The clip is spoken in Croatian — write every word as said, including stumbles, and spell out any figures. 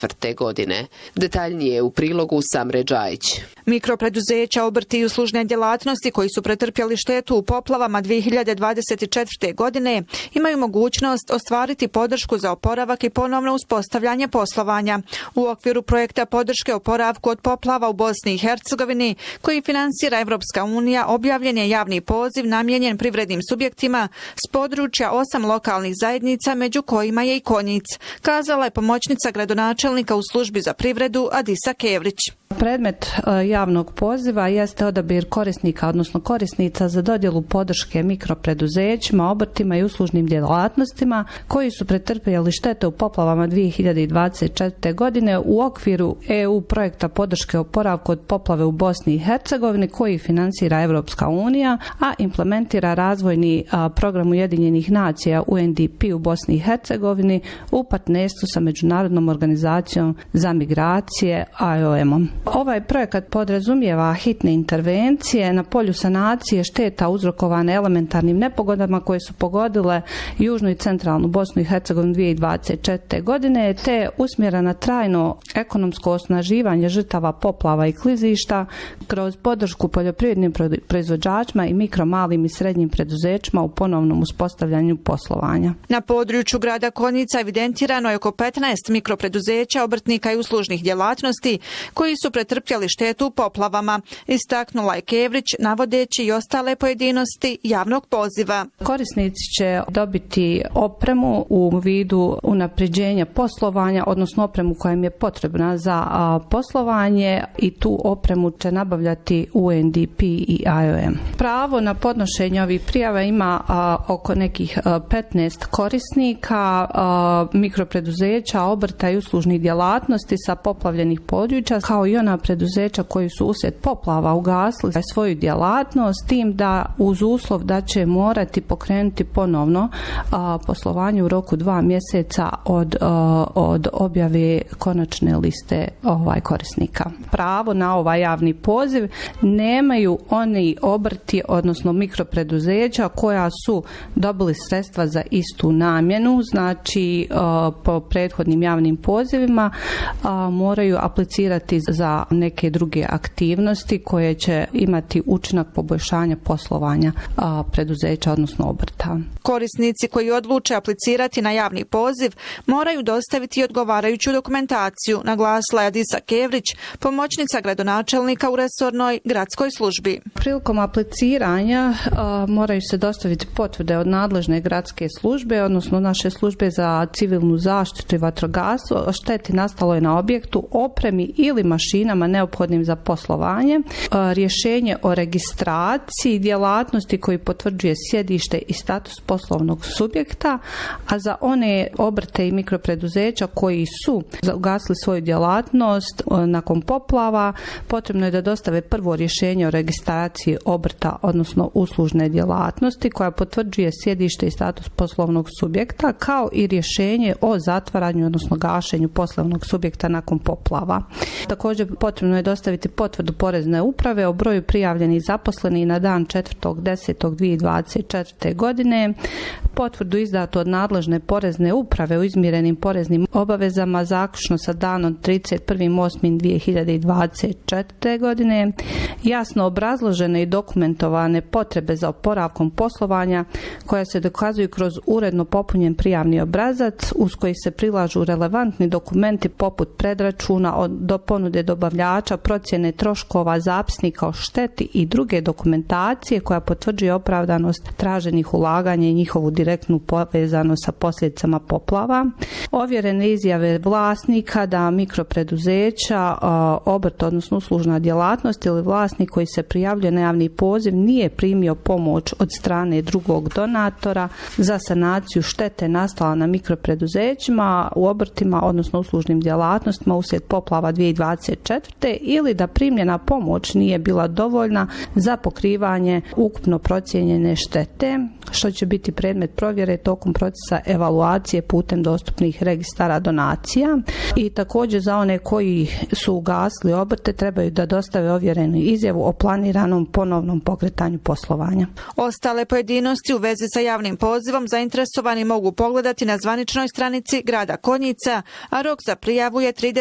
četvrte godine. Detaljnije u prilogu Samre Džajić. Mikropreduzeća, obrti i uslužne djelatnosti koji su pretrpjeli štetu u poplavama dvije hiljade dvadeset četvrte. godine imaju mogućnost ostvariti podršku za oporavak i ponovno uspostavljanje poslovanja. U okviru projekta podrške oporavku od poplava u Bosni i Hercegovini, koji finansira Evropska unija, objavljen je javni poziv namijenjen privrednim subjektima s područja osam lokalnih zajednica, među kojima je i Konjic, kazala je pomoćnica gradonačelnika u službi za privredu Adisa Kevrić. Predmet javnog poziva jeste odabir korisnika, odnosno korisnica za dodjelu podrške mikropreduzećima, obrtima i uslužnim djelatnostima koji su pretrpjeli štete u poplavama dvije hiljade dvadeset četvrte. godine u okviru E U projekta podrške oporavku od poplave u Bosni i Hercegovini koji finansira Evropska unija, a implementira razvojni program Ujedinjenih nacija U N D P u Bosni i Hercegovini u partnerstvu sa Međunarodnom organizacijom za migracije I O M-om. Ovaj projekat podrazumijeva hitne intervencije na polju sanacije šteta uzrokovane elementarnim nepogodama koje su pogodile južnu i centralnu Bosnu i Hercegovinu dvije hiljade dvadeset četvrte. godine, te usmjera na trajno ekonomsko osnaživanje žrtava poplava i klizišta kroz podršku poljoprivrednim proizvođačima i mikro, malim i srednjim preduzećima u ponovnom uspostavljanju poslovanja. Na području grada Konjica evidentirano je oko petnaest mikropreduzeća, obrtnika i uslužnih djelatnosti koji su pretrpjeli štetu u poplavama, istaknula je Kevrić, navodeći i ostale pojedinosti javnog poziva. Korisnici će dobiti opremu u vidu unapređenja poslovanja, odnosno opremu koja im je potrebna za poslovanje, i tu opremu će nabavljati U N D P i I O M. Pravo na podnošenje ovih prijava ima a, oko nekih a, petnaest korisnika, a, mikropreduzeća, obrta i uslužnih djelatnosti sa poplavljenih područja, kao i ona preduzeća koji su uslijed poplava ugasili svoju djelatnost, tim da uz uslov da će morati pokrenuti ponovno a, poslovanje u roku dva mjeseca od, a, od objave konačne liste ovaj korisnika. Pravo na ovaj javni poziv nemaju oni obrti, odnosno mikropreduzeća koja su dobili sredstva za istu namjenu, znači a, po prethodnim javnim pozivima a, moraju aplicirati za neke druge aktivnosti koje će imati učinak poboljšanja poslovanja a, preduzeća, odnosno obrta. Korisnici koji odluče aplicirati na javni poziv moraju dostaviti odgovarajuću dokumentaciju, naglasila je Adisa Kevrić, pomoćnica gradonačelnika u resornoj gradskoj službi. Prilikom apliciranja a, moraju se dostaviti potvrde od nadležne gradske službe, odnosno naše službe za civilnu zaštitu i vatrogastvo o šteti nastaloj na objektu, opremi ili mašinama neophodnim za poslovanje, a, rješenje o registraciji djelatnosti koji potvrđuje sjedište i status poslovnog subjekta, a za one obrte i mikropreduzeća koji su ugasili svoju djelatnost nakon poplava, potrebno je da dostave prvo rješenje o registraciji obrta, odnosno uslužne djelatnosti koja potvrđuje sjedište i status poslovnog subjekta, kao i rješenje o zatvaranju, odnosno gašenju poslovnog subjekta nakon poplava. Također potrebno je dostaviti potvrdu porezne uprave o broju prijavljenih zaposlenih na dan četvrtog desetog dvije hiljade dvadeset četvrte. godine, potvrdu izdatu od nadležne porezne uprave u izmirenim poreznim obavezama zaključno sa danom trideset prvog osmog dvije hiljade dvadeset četvrte. godine, jasno obrazložene i dokumentovane potrebe za oporavkom poslovanja koja se dokazuju kroz uredno popunjen prijavni obrazac uz koji se prilažu relevantni dokumenti poput predračuna do ponude dobavljača, procjene troškova, zapisnika o šteti i druge dokumentacije koja potvrđuje opravdanost traženih ulaganja i njihovu direktnu povezanost sa posljedicama poplava, ovjerene izjave vlasnika da mikropreduzeća, obrt, odnosno uslužna djelatnost ili vlasnik koji se prijavljuje na javni poziv nije primio pomoć od strane drugog donatora za sanaciju štete nastala na mikropreduzećima, u obrtima, odnosno uslužnim djelatnostima uslijed poplava dvije hiljade dvadeset četvrte. ili da primljena pomoć nije bila dovoljna za pokrivanje ukupno procijenjene štete, što će biti predmet provjere tokom procesa evaluacije putem dostupnih registara donacija. I također za one koji su ugasili obrte trebaju da dostave ovjerenu izjavu izjavu o planiranom ponovnom pokretanju poslovanja. Ostale pojedinosti u vezi sa javnim pozivom zainteresovani mogu pogledati na zvaničnoj stranici grada Konjica, a rok za prijavu je trideset